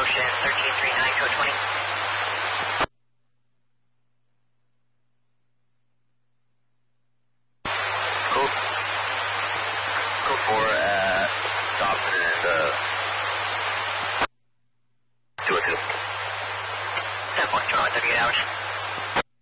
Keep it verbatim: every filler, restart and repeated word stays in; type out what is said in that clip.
Ocean thirteen three nine, code twenty. Cool. Code four at Dobson and uh, two oh two. ten point two, navigate hours.